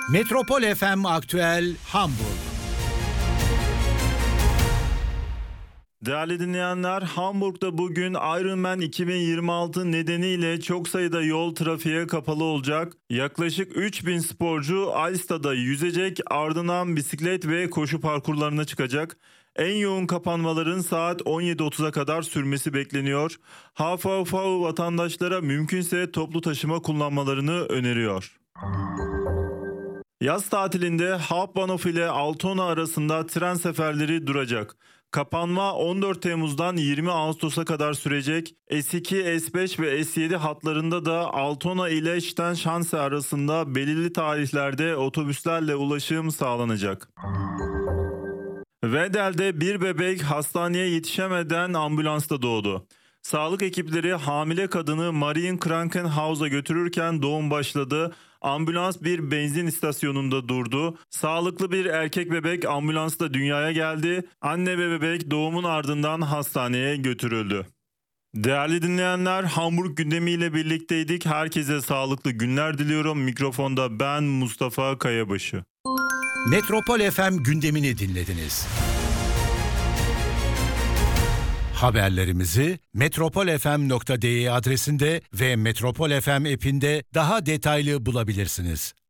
Metropol FM Aktüel Hamburg. Değerli dinleyenler, Hamburg'da bugün Ironman 2026 nedeniyle çok sayıda yol trafiğe kapalı olacak. Yaklaşık 3000 sporcu Alsta'da yüzecek, ardından bisiklet ve koşu parkurlarına çıkacak. En yoğun kapanmaların saat 17.30'a kadar sürmesi bekleniyor. HVV vatandaşlara mümkünse toplu taşıma kullanmalarını öneriyor. Yaz tatilinde Hauptbahnhof ile Altona arasında tren seferleri duracak. Kapanma 14 Temmuz'dan 20 Ağustos'a kadar sürecek. S2, S5 ve S7 hatlarında da Altona ile Steinschanze arasında belirli tarihlerde otobüslerle ulaşım sağlanacak. Wedel'de bir bebek hastaneye yetişemeden ambulansta doğdu. Sağlık ekipleri hamile kadını Marienkrankenhaus'a götürürken doğum başladı. Ambulans bir benzin istasyonunda durdu. Sağlıklı bir erkek bebek ambulansta dünyaya geldi. Anne ve bebek doğumun ardından hastaneye götürüldü. Değerli dinleyenler, Hamburg gündemiyle birlikteydik. Herkese sağlıklı günler diliyorum. Mikrofonda ben Mustafa Kayabaşı. Metropol FM gündemini dinlediniz. Haberlerimizi metropolfm.de adresinde ve Metropol FM app'inde daha detaylı bulabilirsiniz.